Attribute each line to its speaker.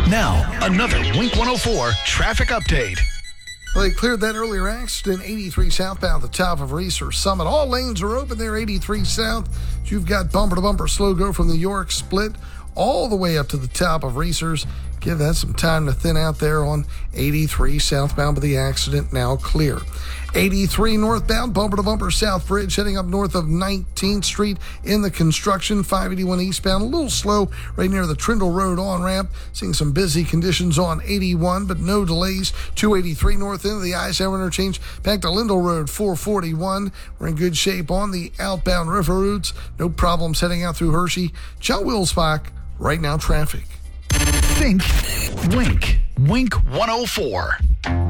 Speaker 1: Now, another Wink 104 traffic update.
Speaker 2: Well, they cleared that earlier accident, 83 southbound at the top of Reeser Summit. All lanes are open there, 83 south. You've got bumper-to-bumper slow go from the York split all the way up to the top of Reeser's. Give that some time to thin out there on 83 southbound, but the accident now clear. 83 northbound, bumper-to-bumper South Bridge, heading up north of 19th Street in the construction. 581 eastbound, a little slow right near the Trindle Road on-ramp. Seeing some busy conditions on 81, but no delays. 283 north into the Eisenhower interchange, back to Lindell Road, 441. We're in good shape on the outbound river routes. No problems heading out through Hershey. John Wilsbach, Right Now Traffic.
Speaker 1: Think, Wink. Wink 104.